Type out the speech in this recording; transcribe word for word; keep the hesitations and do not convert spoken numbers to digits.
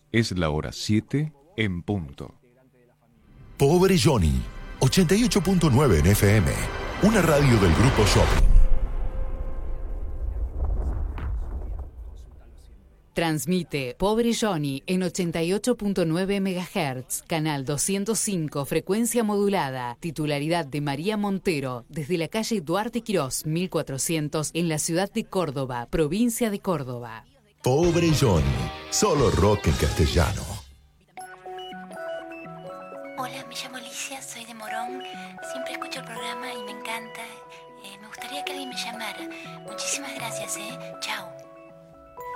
Es la hora siete en punto. Pobre Johnny, ochenta y ocho punto nueve en F M, una radio del Grupo Shopping. Transmite Pobre Johnny en ochenta y ocho punto nueve megahertz, canal doscientos cinco, frecuencia modulada, titularidad de María Montero, desde la calle Duarte Quirós, mil cuatrocientos, en la ciudad de Córdoba, provincia de Córdoba. Pobre Johnny, solo rock en castellano. Hola, me llamo Alicia, soy de Morón. Siempre escucho el programa y me encanta. Eh, me gustaría que alguien me llamara. Muchísimas gracias, ¿eh? Chao.